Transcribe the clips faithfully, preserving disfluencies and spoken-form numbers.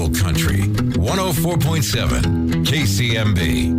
Real Country, one oh four point seven K C M B.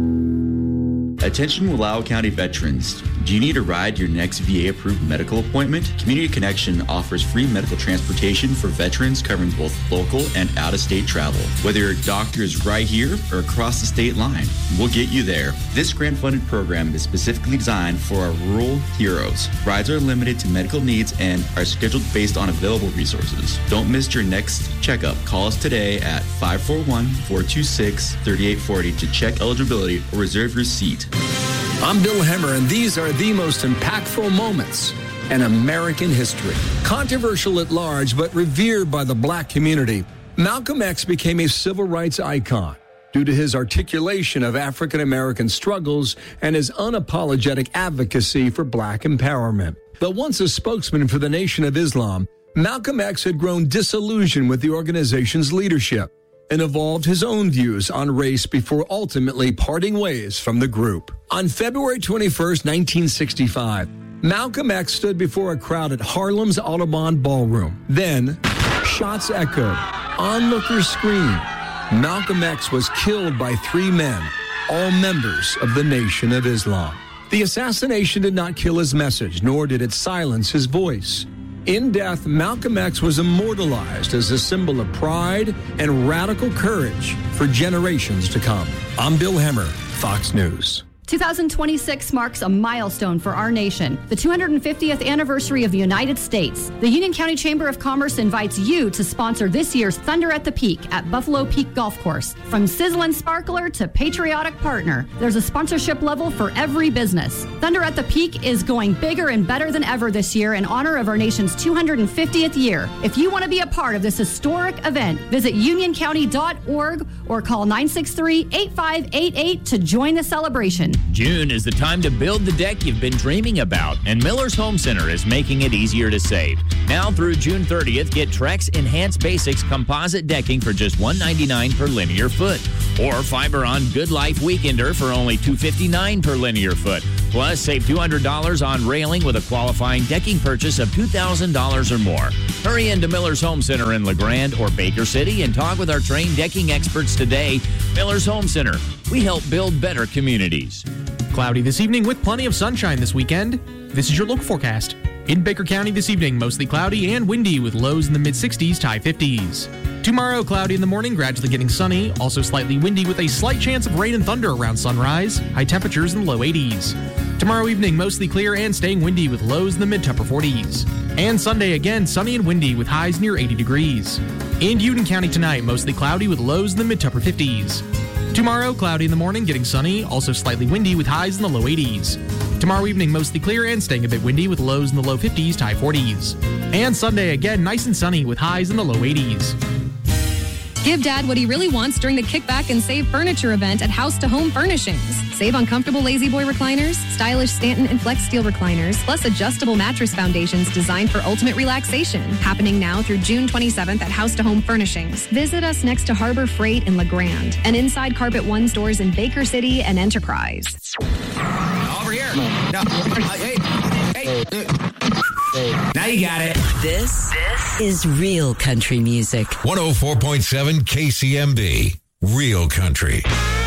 Attention Wallowa County veterans. Do you need a ride to your next V A-approved medical appointment? Community Connection offers free medical transportation for veterans covering both local and out-of-state travel. Whether your doctor is right here or across the state line, we'll get you there. This grant-funded program is specifically designed for our rural heroes. Rides are limited to medical needs and are scheduled based on available resources. Don't miss your next checkup. Call us today at five four one, four two six, three eight four zero to check eligibility or reserve your seat. I'm Bill Hemmer, and these are the most impactful moments in American history. Controversial at large, but revered by the black community, Malcolm X became a civil rights icon due to his articulation of African American struggles and his unapologetic advocacy for black empowerment. But once a spokesman for the Nation of Islam, Malcolm X had grown disillusioned with the organization's leadership and evolved his own views on race before ultimately parting ways from the group. On February twenty-first, nineteen sixty-five, Malcolm X stood before a crowd at Harlem's Audubon Ballroom. Then, shots echoed, onlookers screamed. Malcolm X was killed by three men, all members of the Nation of Islam. The assassination did not kill his message, nor did it silence his voice. In death, Malcolm X was immortalized as a symbol of pride and radical courage for generations to come. I'm Bill Hemmer, Fox News. two thousand twenty-six marks a milestone for our nation, the two hundred fiftieth anniversary of the United States. The Union County Chamber of Commerce invites you to sponsor this year's Thunder at the Peak at Buffalo Peak Golf Course. From sizzling sparkler to patriotic partner, there's a sponsorship level for every business. Thunder at the Peak is going bigger and better than ever this year in honor of our nation's two hundred fiftieth year. If you want to be a part of this historic event, visit union county dot org or call nine six three, eight five eight eight to join the celebration. June is the time to build the deck you've been dreaming about, and Miller's Home Center is making it easier to save. Now through June thirtieth, get Trex Enhanced Basics composite decking for just one hundred ninety-nine dollars per linear foot, or Fiberon Good Life Weekender for only two hundred fifty-nine dollars per linear foot. Plus, save two hundred dollars on railing with a qualifying decking purchase of two thousand dollars or more. Hurry into Miller's Home Center in LeGrand or Baker City and talk with our trained decking experts today. Miller's Home Center. We help build better communities. Cloudy this evening with plenty of sunshine this weekend. This is your local forecast. In Baker County this evening, mostly cloudy and windy with lows in the mid-sixties to high fifties. Tomorrow, cloudy in the morning, gradually getting sunny, also slightly windy with a slight chance of rain and thunder around sunrise, high temperatures in the low eighties. Tomorrow evening, mostly clear and staying windy with lows in the mid to upper forties. And Sunday, again, sunny and windy with highs near eighty degrees. In Union County tonight, mostly cloudy with lows in the mid to upper fifties. Tomorrow, cloudy in the morning, getting sunny, also slightly windy with highs in the low eighties. Tomorrow evening, mostly clear and staying a bit windy with lows in the low fifties to high forties. And Sunday, again, nice and sunny with highs in the low eighties. Give Dad what he really wants during the Kickback and Save Furniture event at House to Home Furnishings. Save on comfortable Lazy Boy recliners, stylish Stanton and Flex Steel recliners, plus adjustable mattress foundations designed for ultimate relaxation. Happening now through June twenty-seventh at House to Home Furnishings. Visit us next to Harbor Freight in LeGrand and inside Carpet One stores in Baker City and Enterprise. Over here. No. Uh, hey. Hey. Now you got it. This, this is real country music. one oh four point seven K C M B. Real Country.